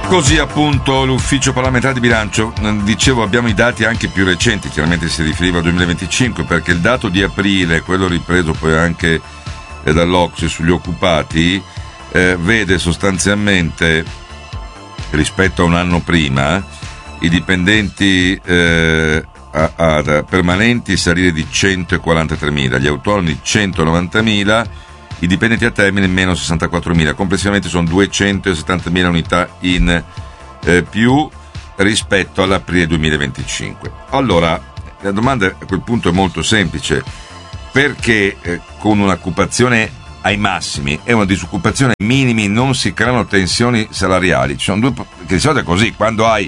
Così appunto l'ufficio parlamentare di bilancio, dicevo, abbiamo i dati anche più recenti, chiaramente si riferiva al 2025, perché il dato di aprile, quello ripreso poi anche dall'Ocse sugli occupati, vede sostanzialmente rispetto a un anno prima i dipendenti permanenti salire di 143.000, gli autonomi 190.000, i dipendenti a termine meno 64.000, complessivamente sono 270.000 unità in più rispetto all'aprile 2025. Allora, la domanda a quel punto è molto semplice: perché con un'occupazione ai massimi e una disoccupazione ai minimi non si creano tensioni salariali? Ci sono due, che di solito è così, quando hai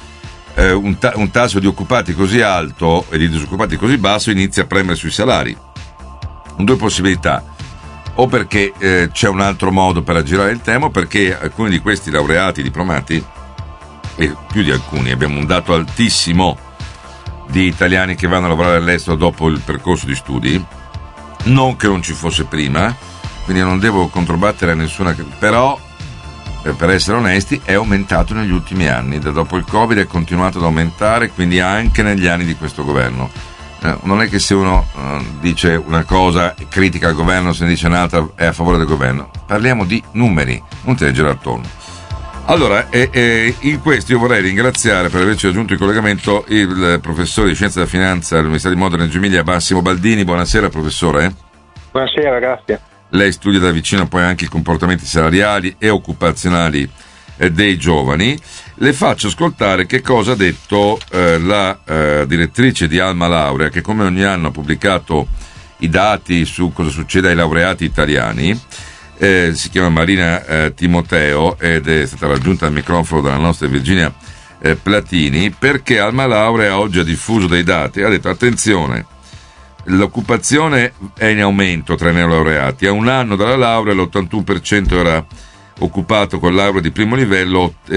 un tasso di occupati così alto e di disoccupati così basso inizia a premere sui salari. Due possibilità: o perché c'è un altro modo per aggirare il tema, o perché alcuni di questi laureati, diplomati, e più di alcuni, abbiamo un dato altissimo di italiani che vanno a lavorare all'estero dopo il percorso di studi, non che non ci fosse prima, quindi non devo controbattere a nessuna, però per essere onesti è aumentato negli ultimi anni, da dopo il Covid è continuato ad aumentare, quindi anche negli anni di questo governo. Non è che se uno dice una cosa e critica il governo, se ne dice un'altra è a favore del governo. Parliamo di numeri, non te ne gira attorno. Allora, in questo io vorrei ringraziare per averci raggiunto in collegamento il professore di Scienze della Finanza all'Università di Modena Reggio Emilia, Massimo Baldini. Buonasera professore. Buonasera, grazie. Lei studia da vicino poi anche i comportamenti salariali e occupazionali dei giovani. Le faccio ascoltare che cosa ha detto la direttrice di Alma Laurea, che come ogni anno ha pubblicato i dati su cosa succede ai laureati italiani. Si chiama Marina Timoteo ed è stata raggiunta al microfono dalla nostra Virginia Platini, perché Alma Laurea oggi ha diffuso dei dati, ha detto: attenzione, l'occupazione è in aumento tra i neolaureati, a un anno dalla laurea l'81% era occupato con la laurea di primo livello e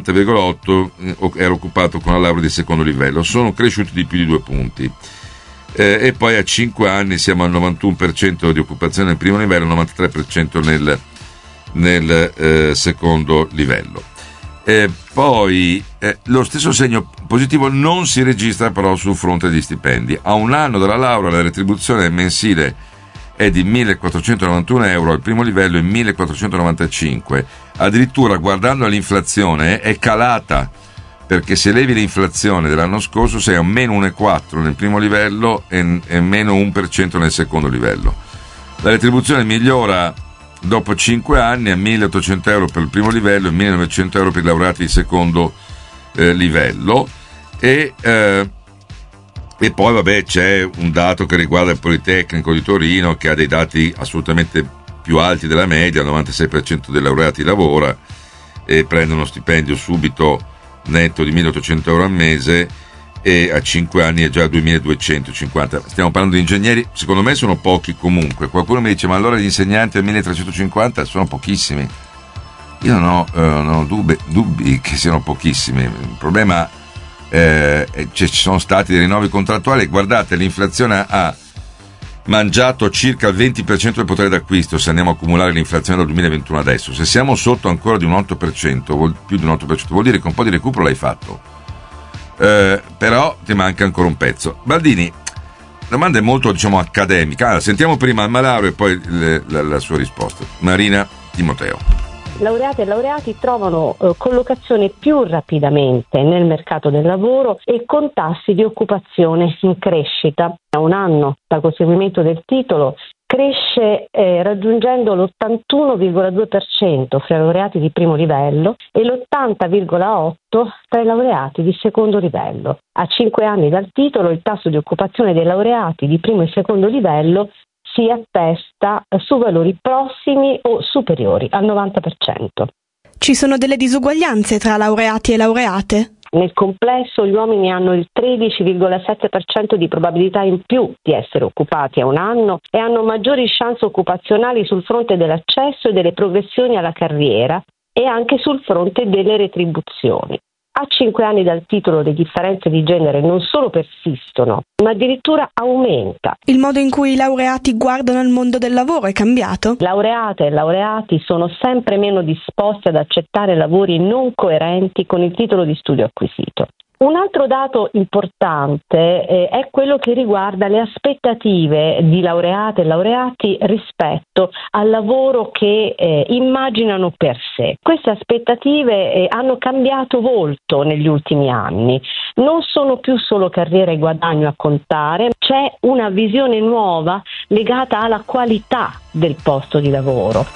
80,8% era occupato con la laurea di secondo livello, sono cresciuti di più di 2 punti. E poi a 5 anni siamo al 91% di occupazione nel primo livello, 93% nel secondo livello. Poi lo stesso segno positivo non si registra però sul fronte degli stipendi. A un anno dalla laurea la retribuzione mensile è di 1.491 euro al primo livello e 1.495. Addirittura, guardando all'inflazione, è calata, perché se levi l'inflazione dell'anno scorso sei a meno 1,4 nel primo livello e meno 1% nel secondo livello. La retribuzione migliora dopo 5 anni a 1.800 euro per il primo livello e 1.900 euro per i laureati di secondo livello. E poi vabbè, c'è un dato che riguarda il Politecnico di Torino, che ha dei dati assolutamente più alti della media. Il 96% dei laureati lavora e prende uno stipendio subito netto di 1.800 euro al mese, e a 5 anni è già 2.250. Stiamo parlando di ingegneri, secondo me sono pochi comunque. Qualcuno mi dice: ma allora gli insegnanti a 1.350 sono pochissimi. Io non ho dubbi che siano pochissimi. Il problema ci sono stati dei rinnovi contrattuali. Guardate, l'inflazione ha mangiato circa il 20% del potere d'acquisto se andiamo a accumulare l'inflazione dal 2021 adesso. Se siamo sotto ancora di un 8%, più di un 8%, vuol dire che un po' di recupero l'hai fatto, però ti manca ancora un pezzo. Baldini, la domanda è molto, diciamo, accademica. Allora, sentiamo prima Alma Laurea e poi la sua risposta. Marina Timoteo. Laureate e laureati trovano collocazione più rapidamente nel mercato del lavoro e con tassi di occupazione in crescita. A un anno dal conseguimento del titolo cresce raggiungendo l'81,2% fra i laureati di primo livello e l'80,8% tra i laureati di secondo livello. A 5 anni dal titolo il tasso di occupazione dei laureati di primo e secondo livello si attesta su valori prossimi o superiori al 90%. Ci sono delle disuguaglianze tra laureati e laureate? Nel complesso gli uomini hanno il 13,7% di probabilità in più di essere occupati a un anno e hanno maggiori chance occupazionali sul fronte dell'accesso e delle progressioni alla carriera e anche sul fronte delle retribuzioni. A 5 anni dal titolo le differenze di genere non solo persistono, ma addirittura aumenta. Il modo in cui i laureati guardano il mondo del lavoro è cambiato? Laureate e laureati sono sempre meno disposti ad accettare lavori non coerenti con il titolo di studio acquisito. Un altro dato importante è quello che riguarda le aspettative di laureate e laureati rispetto al lavoro che immaginano per sé. Queste aspettative hanno cambiato volto negli ultimi anni. Non sono più solo carriera e guadagno a contare, c'è una visione nuova legata alla qualità del posto di lavoro.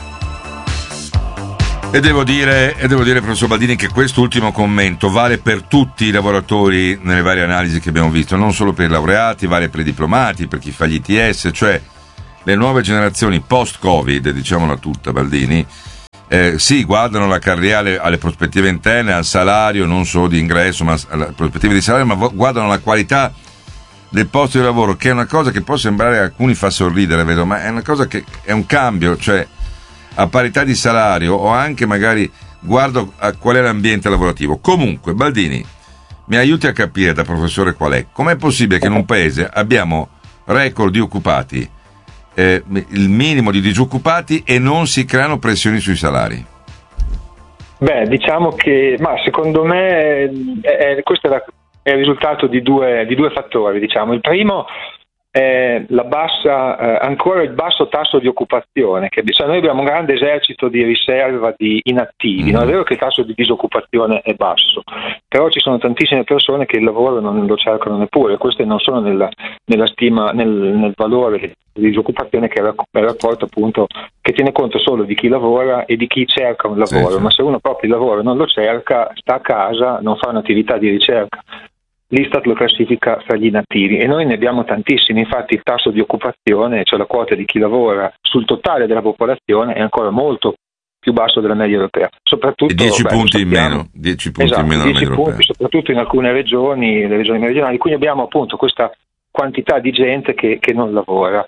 E devo dire, professor Baldini, che quest'ultimo commento vale per tutti i lavoratori nelle varie analisi che abbiamo visto, non solo per i laureati, vale per i diplomati, per chi fa gli ITS, cioè le nuove generazioni post-Covid, diciamola tutta, Baldini, sì, guardano la carriera, alle prospettive interne, al salario, non solo di ingresso, ma alle prospettive di salario, ma guardano la qualità del posto di lavoro, che è una cosa che può sembrare a alcuni fa sorridere, vedo, ma è una cosa che è un cambio, cioè a parità di salario o anche magari guardo a qual è l'ambiente lavorativo. Comunque, Baldini, mi aiuti a capire da professore qual è. Com'è possibile che in un paese abbiamo record di occupati, il minimo di disoccupati e non si creano pressioni sui salari? Beh, diciamo che, ma secondo me questo è il risultato di due fattori. Diciamo. Il primo è ancora il basso tasso di occupazione, cioè noi abbiamo un grande esercito di riserva di inattivi. Non è vero che il tasso di disoccupazione è basso, però ci sono tantissime persone che il lavoro non lo cercano neppure. Queste non sono nella stima, nel valore di disoccupazione, che è il rapporto appunto che tiene conto solo di chi lavora e di chi cerca un lavoro. Sì. Ma se uno proprio il lavoro non lo cerca, sta a casa, non fa un'attività di ricerca. L'Istat lo classifica fra gli inattivi e noi ne abbiamo tantissimi. Infatti il tasso di occupazione, cioè la quota di chi lavora sul totale della popolazione, è ancora molto più basso della media europea. Soprattutto 10 punti in meno, 10 punti in meno della media europea. Soprattutto in alcune regioni, le regioni meridionali, quindi abbiamo appunto questa quantità di gente che non lavora.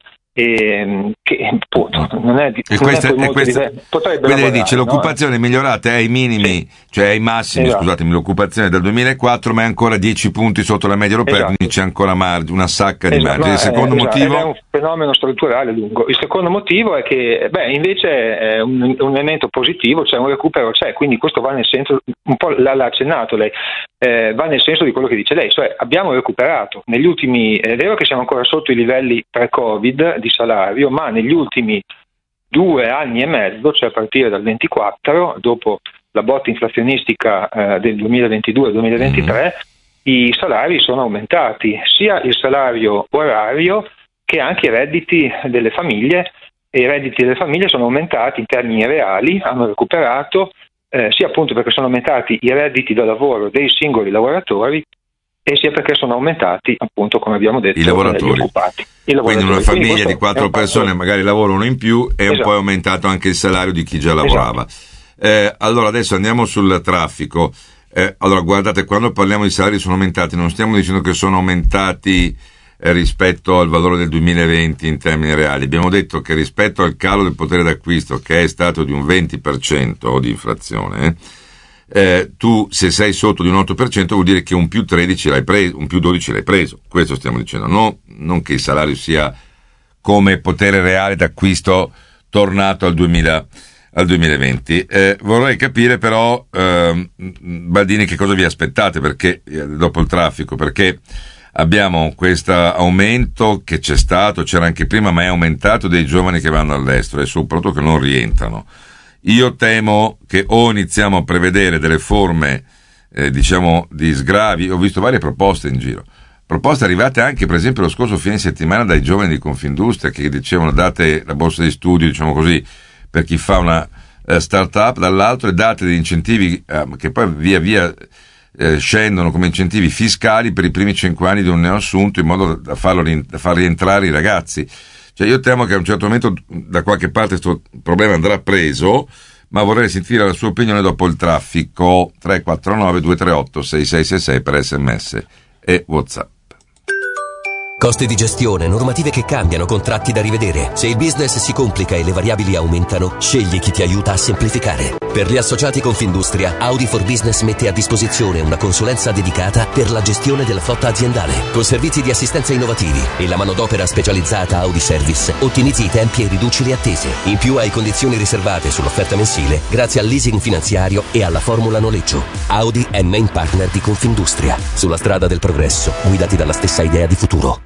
E che appunto non è di potrebbe quindi lei dice l'occupazione è migliorata ai minimi, cioè ai massimi, scusatemi, l'occupazione del 2004, ma è ancora 10 punti sotto la media europea, quindi c'è ancora una sacca di margine. Il secondo motivo è un fenomeno strutturale lungo. Il secondo motivo è che invece è un elemento positivo, cioè un recupero c'è, quindi questo va nel senso, un po' l'ha accennato lei, va nel senso di quello che dice lei, cioè abbiamo recuperato negli ultimi, è vero che siamo ancora sotto i livelli pre-Covid di salario, ma negli ultimi 2 anni e mezzo, cioè a partire dal 24, dopo la botta inflazionistica del 2022-2023, i salari sono aumentati, sia il salario orario che anche i redditi delle famiglie, e i redditi delle famiglie sono aumentati in termini reali, hanno recuperato, sia appunto perché sono aumentati i redditi da lavoro dei singoli lavoratori, e sia perché sono aumentati, appunto, come abbiamo detto, i lavoratori. Gli occupati. Quindi una famiglia di 4 persone magari lavora uno in più e un po' è aumentato anche il salario di chi già lavorava. Allora adesso andiamo sul traffico. Allora guardate, quando parliamo di salari sono aumentati, non stiamo dicendo che sono aumentati rispetto al valore del 2020 in termini reali. Abbiamo detto che rispetto al calo del potere d'acquisto, che è stato di un 20% di inflazione, tu se sei sotto di un 8% vuol dire che un più 13 l'hai preso, un più 12 l'hai preso. Questo stiamo dicendo, non che il salario sia come potere reale d'acquisto tornato al 2020. Vorrei capire però, Baldini, che cosa vi aspettate perché dopo il traffico, perché abbiamo questo aumento che c'era anche prima, ma è aumentato, dei giovani che vanno all'estero e soprattutto che non rientrano. Io temo che o iniziamo a prevedere delle forme, di sgravi. Ho visto varie proposte in giro, proposte arrivate anche per esempio lo scorso fine settimana dai giovani di Confindustria, che dicevano date la borsa di studio, diciamo così, per chi fa una start-up, dall'altro e date degli incentivi che poi via via scendono come incentivi fiscali per i primi 5 anni di un neoassunto, in modo da far rientrare i ragazzi. Cioè io temo che a un certo momento da qualche parte questo problema andrà preso, ma vorrei sentire la sua opinione dopo il traffico. 349 238 6666 per SMS e WhatsApp. Costi di gestione, normative che cambiano, contratti da rivedere. Se il business si complica e le variabili aumentano, scegli chi ti aiuta a semplificare. Per gli associati Confindustria, Audi for Business mette a disposizione una consulenza dedicata per la gestione della flotta aziendale. Con servizi di assistenza innovativi e la manodopera specializzata Audi Service, ottimizzi i tempi e riduci le attese. In più hai condizioni riservate sull'offerta mensile grazie al leasing finanziario e alla formula noleggio. Audi è main partner di Confindustria. Sulla strada del progresso, guidati dalla stessa idea di futuro.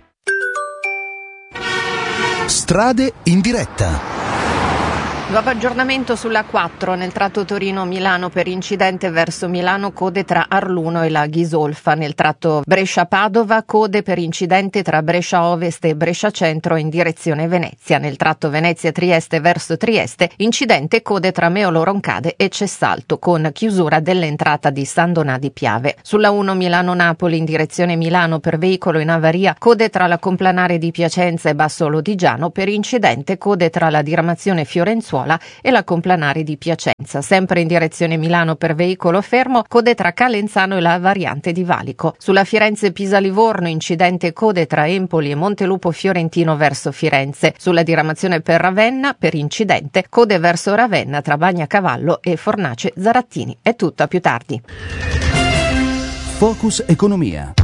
Strade in diretta. Nuovo aggiornamento sulla 4 nel tratto Torino-Milano per incidente verso Milano, code tra Arluno e la Ghisolfa. Nel tratto Brescia-Padova, code per incidente tra Brescia Ovest e Brescia Centro in direzione Venezia. Nel tratto Venezia-Trieste verso Trieste, incidente code tra Meolo-Roncade e Cessalto, con chiusura dell'entrata di San Donà di Piave. Sulla 1 Milano-Napoli in direzione Milano per veicolo in avaria, code tra la Complanare di Piacenza e Basso Lodigiano. Per incidente code tra la diramazione Fiorenzuola e la Complanare di Piacenza. Sempre in direzione Milano per veicolo fermo, code tra Calenzano e la variante di Valico. Sulla Firenze-Pisa-Livorno, incidente code tra Empoli e Montelupo Fiorentino verso Firenze. Sulla diramazione per Ravenna, per incidente, code verso Ravenna tra Bagnacavallo e Fornace Zarattini. È tutto, a più tardi. Focus Economia.